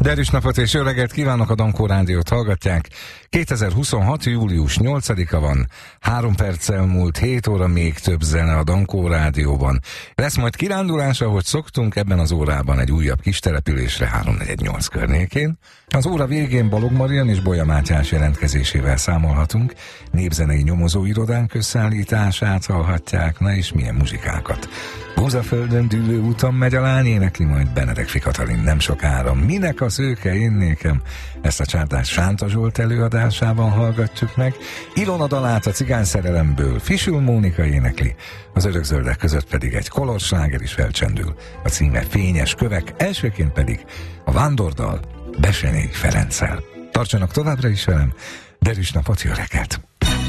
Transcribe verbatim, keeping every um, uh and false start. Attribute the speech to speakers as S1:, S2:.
S1: Derűs napot és jó reggelt kívánok, a Dankó Rádiót hallgatják. kétezer-huszonhat. július nyolcadika van, három perccel múlt hét óra, még több zene a Dankó Rádióban. Lesz majd kirándulás, ahogy szoktunk, ebben az órában egy újabb kis településre háromnegyednyolc környékén. Az óra végén Balog Marian és Bolya Mátyás jelentkezésével számolhatunk, népzenei nyomozóirodánk összeállítását hallhatják, na és milyen muzsikákat. Búzaföldön dűlő úton megy a lány, énekli majd Benedek Katalin nem sokára. Minek a szőke én nékem? Ezt a csárdást Sánta Zsolt előadásában hallgatjuk meg. Ilona dalát a cigány szerelemből Fisul Mónika énekli, az örökzöldek között pedig egy kolorsláger is felcsendül. A címe Fényes kövek, elsőként pedig a vándordal Bessenéi Ferenccel. Tartsanak továbbra is velem, derűs napot, jó reggelt!